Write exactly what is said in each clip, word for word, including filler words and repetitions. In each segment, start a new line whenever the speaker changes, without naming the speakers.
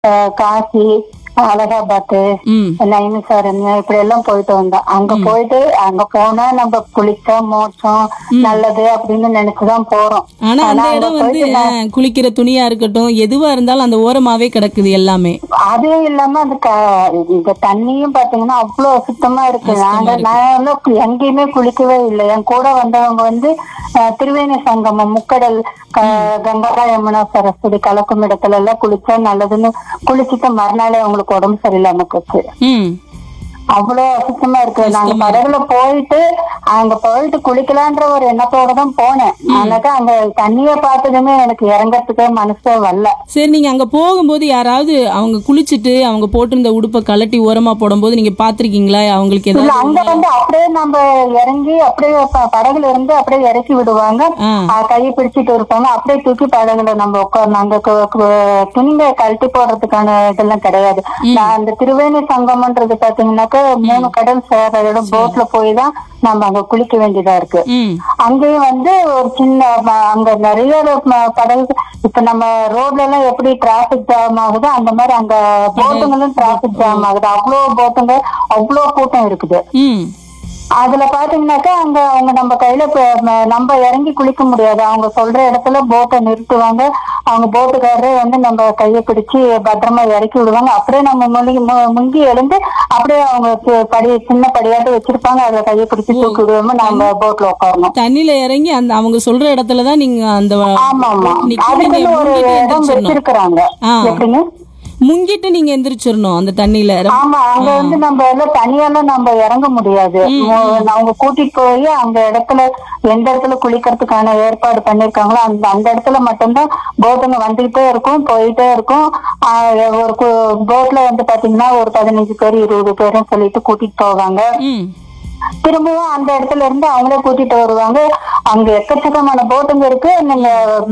அஹ் காசி, அலகாபாத்,
ம்
நைமிசாரண்யம் இப்படி எல்லாம் போயிட்டு வந்தோம். அங்க போயிட்டு அங்க போனா நம்ம குளிச்சா மோட்சம் நல்லது அப்படின்னு நினைச்சுதான் போறோம்.
ஆனா அந்த
ஆனா அங்க
இடம் வந்து
போயிட்டு நான்
அஹ், குளிக்கிற துணியா இருக்கட்டும் எதுவா இருந்தாலும் அந்த ஓரமாவே கிடக்குது எல்லாமே.
அதுவும் இல்லாம அந்த க- இந்த தண்ணியும் பாத்தீங்கன்னா அவ்வளவு அசுத்தமா இருக்கு.
கஷ்டமா
நாங்க
இருக்கு.
நான் வந்து கு- எங்கேயுமே குளிக்கவே இல்லை. என் கூட வந்தவங்க வந்து அஹ், திரிவேணி சங்கமம், முக்கடல், க- கங்கா யமுனா சரஸ்வதி கலக்கும் இடத்துல எல்லாம் குளிச்சா நல்லதுன்னு குளிச்சுட்டு மறுநாளே அவங்களுக்கு உடம்பு சரியில்லாம போச்சு.
ம்
அவ்வளவு அசுத்தமா இருக்கு. நாங்க
கஷ்டமா இருக்கு.
படகுல போயிட்டு அங்க போயிட்டு குளிக்கலான்ற ஒரு எண்ணத்தோட தான் போனேன். ஆனாக்கா அங்க தண்ணிய பார்த்ததுமே எனக்கு இறங்கறதுக்கே மனசே வரல.
சரி, நீங்க அங்க போகும்போது யாராவது அவங்க குளிச்சுட்டு அவங்க போட்டிருந்த உடுப்பை கலட்டி ஓரமா போடும்போது நீங்க பாத்திருக்கீங்களா? அவங்களுக்கு
இல்ல,
ஏதாவது
அங்க
ஒண்ணு-
வந்து அப்படியே நம்ம இறங்கி அப்படியே ப- படகுல இருந்து அப்படியே இறக்கி விடுவாங்க.
ஆ
ஆஹ் கையை பிடிச்சிட்டு இருப்பாங்க. அப்படியே தூக்கி படகுல நம்ம உட்காரணும். அங்க கு- கு- துணிங்க கழட்டி போடுறதுக்கான இதெல்லாம் கிடையாது. நான் அந்த திரிவேணி சங்கமன்றது பாத்தீங்கன்னாக்கா மூணு கடல் சேர இடம் போட்ல போய் தான் நம்ம அங்க குளிக்க வேண்டியதா இருக்கு.
ம்
அங்கேயும் வந்து ஒரு சின்ன ம- அங்க நிறைய ம- படகு, இப்ப நம்ம ரோட்ல எல்லாம் எப்படி டிராபிக் ஜாம் ஆகுதோ அந்த மாதிரி அங்க போட்டுங்களும் டிராபிக் ஜாம் ஆகுது. அவ்வளவு போட்டுங்க, அவ்வளவு கூட்டம் இருக்குது.
ம்
அதுல பாத்தீங்கன்னாக்கா அங்க அவங்க நம்ம கையில ப- ம- நம்ம இறங்கி குளிக்க முடியாது. அவங்க சொல்ற இடத்துல போட்டை நிறுத்துவாங்க. அவங்க போட்டுக்காரரே வந்து நம்ம கையை பிடிச்சு பத்திரமா இறக்கி விடுவாங்க. அப்படியே நம்ம முழுகி மு- முங்கி எழுந்து அப்படியே அவங்க பி- படி சின்ன படியாட்டு வச்சிருப்பாங்க. அதுல கையை பிடிச்சு தூக்கி விடுவோம். நம்ம போட்ல உட்காரணும்.
தண்ணியில இறங்கி அந்த அவங்க சொல்ற இடத்துல தான் நீங்க அந்த வ-
ஆமா ஆமா,
நிக்கி-
அதுக்குன்னு
நீங்க
ஒரு
முங்கிட்டு
இடம்
எந்திரிச்சிடணும்.
வச்சிருக்கிறாங்க.
ஆ.
எப்படிங்க?
முங்கிட்டு நீங்க எந்திரிச்சிடணும் அந்த தண்ணியில.
ஆமா, அங்க வந்து நம்ம எல்லாம் தனியாலாம் நம்ம இறங்க முடியாது. மு- அவங்க கூட்டிட்டு போய் அந்த இடத்துல எந்த இடத்துல குளிக்கிறதுக்கான ஏற்பாடு பண்ணிருக்காங்களோ அந்த அந்த இடத்துல மட்டும்தான் போட்டுங்க வந்துகிட்டே இருக்கும், போயிட்டே இருக்கும். ஆஹ் ஒரு போட்ல வந்து பாத்தீங்கன்னா ஒரு பதினஞ்சு பேர் இருபது பேரும் சொல்லிட்டு கூட்டிட்டு போவாங்க.
ம்
திரும்பவும் அந்த இடத்துல இருந்து அவங்களே கூட்டிட்டு வருவாங்க. அங்க எக்கச்சக்கமான போட்டுங்க இருக்கு. நீங்க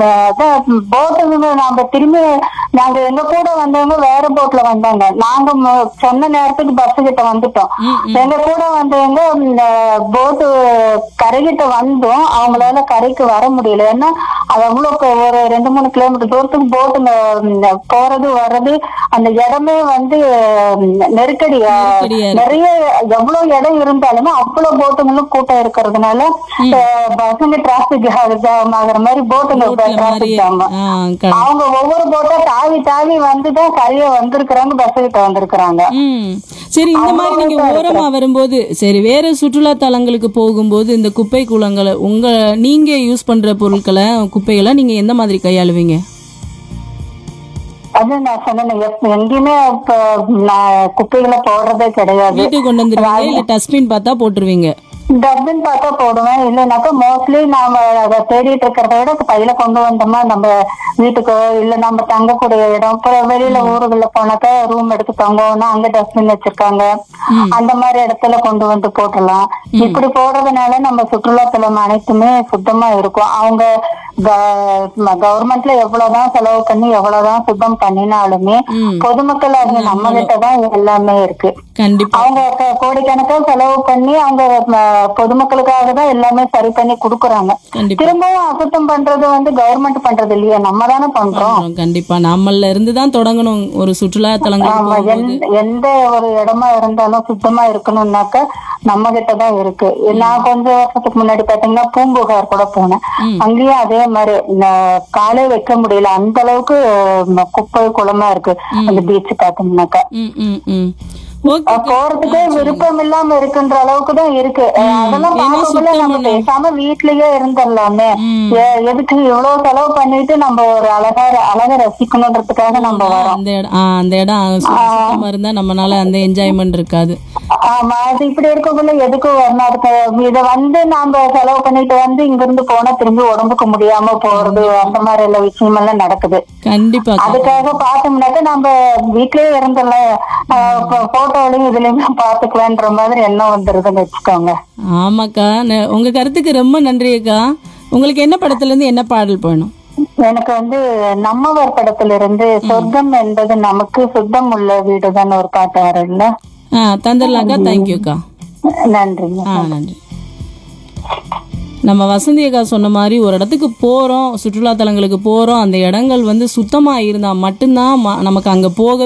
போட்டுங்க நாம திரும்பி நாங்க எங்க கூட வந்தவங்க வேற போட்ல வந்தாங்க. நாங்க மு- சொன்ன நேரத்துக்கு பஸ் கிட்ட வந்துட்டோம்.
ம்,
எங்க கூட வந்தவங்க இந்த போட்டு கரைகிட்ட வந்தோம். அவங்களால கரைக்கு வர முடியல. ஏன்னா அது அவ்வளவு க- ஒரு ரெண்டு மூணு கிலோமீட்டர் தூரத்துக்கு போட்டுங்க இந்த போறது வர்றது அந்த இடமே வந்து ம், நெருக்கடியா
நெருக்கடியா இருக்கு.
நிறைய எவ்வளவு இடம் இருந்தாலுமே அவ்வளவு போட்டுங்களும் கூட்டம் இருக்கிறதுனால அஹ், பசங்க டிராபிக் ஜாம் ஆகுற மாதிரி போட்டுங்க
ரோட்ல மாதிரி
டிராபிக் ஜாம்.
ஆ, க-
அவங்க ஒவ்வொரு போட்டா தாவி தாவி வந்துதான் கரைய வந்திருக்கிறாங்க, பஸ் கிட்ட வந்திருக்கிறாங்க.
ம் சரி, இந்த மாதிரி நீங்க ஓரமா வரும்போது சரி வேற சுற்றுலா தலங்களுக்கு போகும்போது இந்த குப்பை கூலங்களை உங்க நீங்க யூஸ் பண்ற பொருட்களை குப்பைகளை நீங்க எந்த மாதிரி கையாளுவீங்க?
அது நான் சொன்னேன், எப்ப- எங்கேயுமே இப்ப நான் குப்பைகளை போடுறதே கிடையாது.
வீட்டுக்கு கொண்டு வந்துருவீங்க இல்ல டஸ்ட்பின் பார்த்தா போட்டுருவீங்க?
டஸ்ட்பின் பார்த்தா போடுவேன். இல்லைனாக்கா மோஸ்ட்லி நாம அதை தேடிட்டு இருக்கிறத விட பையில கொண்டு வந்தோமா நம்ம வீட்டுக்கோ இல்ல நம்ம தங்கக்கூடிய இடம், அப்புறம் வெளியில ஊருக்குள்ள போனாக்கா ரூம் எடுத்து தங்கோம்னா அங்க டஸ்ட்பின் வச்சிருக்காங்க. அந்த மாதிரி இடத்துல கொண்டு வந்து போட்டலாம். இப்படி போடுறதுனால நம்ம சுற்றுலாத்தலம் அனைத்துமே சுத்தமா இருக்கும். அவங்க கவர்மெண்ட்ல எவ்வளவுதான் செலவு பண்ணி எவ்வளவுதான் சுத்தம் பண்ணினாலுமே பொதுமக்கள் அது நம்ம கிட்டதான் எல்லாமே இருக்கு.
கண்டிப்பா
அவங்க க- கோடிக்கணக்கா செலவு பண்ணி அவங்க ம, பொதுமக்களுக்காக தான் எல்லாமே சரி பண்ணி குடுக்குறாங்க.
கண்டிப்பா
திரும்பவும் அசுத்தம் பண்றது வந்து கவர்மெண்ட் பண்றது இல்லையா, நம்ம தானே பண்றோம்.
பண்றோம். கண்டிப்பா நம்மள இருந்து தான் தொடங்கணும் ஒரு சுற்றுலா தலங்களுக்கு
ஆமா,
போகும்போது.
எந்த எந்த ஒரு இடமா இருந்தாலும் சுத்தமா இருக்கணும்னாக்க நம்ம கிட்டதான் இருக்கு. நான் கொஞ்சம் வருஷத்துக்கு முன்னாடி பாத்தீங்கன்னா பூம்புகார் கூட போனேன். அங்கேயும் அதே மாதிரி ந- காலே வைக்க முடியல, அந்த அளவுக்கு ம, குப்பை குளமா இருக்கு அந்த பீச் பாத்தீங்கன்னாக்கா.
ம் ம் ம் ஓகே
போறதுக்கே விருப்பம் இல்லாம இருக்குன்ற அளவுக்கு தான் இருக்கு. அதெல்லாம்
ஏன்னா
பார்க்கக்குள்ள
சுத்தம்
நம்ம
பண்ண-
பேசாம வீட்லயே இருந்துடலாமே.
ம்.
எ- எதுக்கு இவ்வளவு செலவு பண்ணிட்டு நம்ம ஒரு அழகா அழகா ரசிக்கணுன்றதுக்காக நம்ம வரோம்.
அந்த இடம் ஆ, அந்த இடம் சு- சுத்தமா இருந்தா நம்மனால அந்த என்ஜாய்மெண்ட் இருக்காது.
ஆமா, அது இப்படி இருக்கக்குள்ள எதுக்கு வரணும்? அதுக்கு இத வந்து நாம செலவு பண்ணிட்டு வந்து இங்க இருந்து போனா திரும்பி உடம்புக்கு முடியாம போறது அந்த மாதிரி எல்லா விஷயம் எல்லாம் நடக்குது.
கண்டிப்பா
அதுக்காக பார்த்தோம்னாக்க நம்ம வீட்லயே இருந்துடலாம், போட்டோலையும் இதுலயுமே பாத்துக்கலான்ற மாதிரி எண்ணம் வந்துருதுன்னு வச்சுக்கோங்க.
ஆமாக்கா, ந- உங்க கருத்துக்கு ரொம்ப நன்றி அக்கா. உங்களுக்கு என்ன படத்துல இருந்து என்ன பாடல் போயணும்?
எனக்கு வந்து நம்மவர் படத்துல இருந்து சொர்க்கம் என்பது நமக்கு சுத்தம் உள்ள வீடுதான் ஒரு பாட்டு வரல.
ஆ தந்துடலாக்கா. தேங்க்யூக்கா.
நன்றிங்க.
ஆ நன்றி. நம்ம வசந்தி அக்கா சொன்ன மாதிரி ஒரு இடத்துக்கு போகிறோம், சுற்றுலாத்தலங்களுக்கு போகிறோம், அந்த இடங்கள் வந்து சுத்தமாக இருந்தால் மட்டும்தான் ம- நமக்கு அங்கே போக